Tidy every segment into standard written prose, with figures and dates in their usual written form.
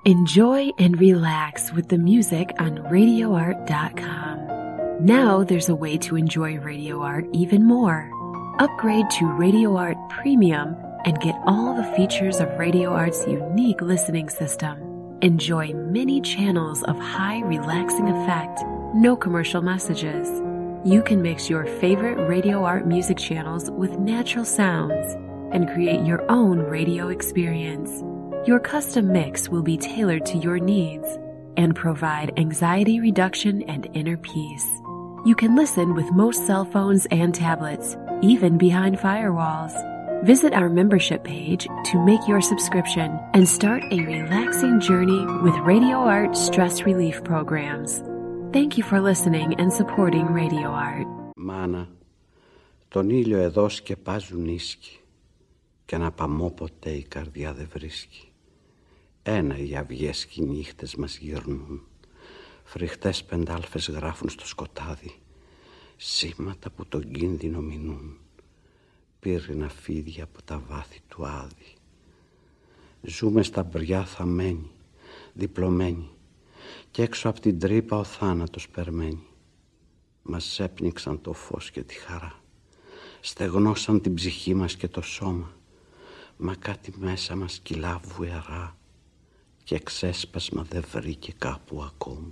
Enjoy and relax with the music on RadioArt.com. Now there's a way to enjoy Radio Art even more. Upgrade to Radio Art Premium and get all the features of Radio Art's unique listening system. Enjoy many channels of high relaxing effect, no commercial messages. You can mix your favorite Radio Art music channels with natural sounds and create your own radio experience. Your custom mix will be tailored to your needs and provide anxiety reduction and inner peace. You can listen with most cell phones and tablets, even behind firewalls. Visit our membership page to make your subscription and start a relaxing journey with Radio Art stress relief programs. Thank you for listening and supporting Radio Art. Μάνα, τον ήλιο εδώ σκεπάζουν ίσκι κι ένα παμό ποτέ η καρδιά δεν βρίσκει. Ένα οι αυγές κι οι νύχτες μας γυρνούν. Φρικτές πεντάλφες γράφουν στο σκοτάδι σήματα που τον κίνδυνο μηνούν. Πύρρινα φίδια από τα βάθη του άδη. Ζούμε στα μπριά θαμμένοι, διπλωμένοι κι έξω απ' την τρύπα ο θάνατος περμένει. Μας έπνιξαν το φως και τη χαρά, στεγνώσαν την ψυχή μας και το σώμα, μα κάτι μέσα μας κυλά βουερά και ξέσπασμα δεν βρήκε κάπου ακόμα.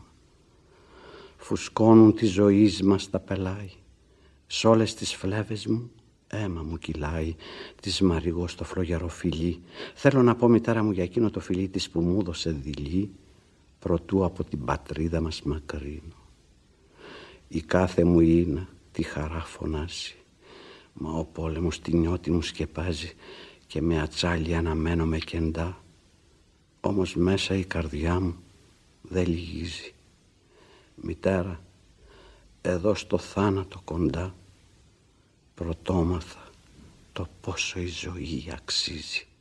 Φουσκώνουν τη ζωή μας τα πελάει, σ' όλες τις φλέβες μου αίμα μου κυλάει, της μαριγώ στο φλογερό φιλί. Θέλω να πω μητέρα μου για εκείνο το φιλί της που μου έδωσε δειλή, προτού από την πατρίδα μας μακρύνω. Η κάθε μου είναι τη χαρά φωνάσει, μα ο πόλεμος τη νιώτη μου σκεπάζει και με ατσάλι αναμένω με κεντά. Όμως μέσα η καρδιά μου δεν λυγίζει. Μητέρα, εδώ στο θάνατο κοντά πρωτόμαθα το πόσο η ζωή αξίζει.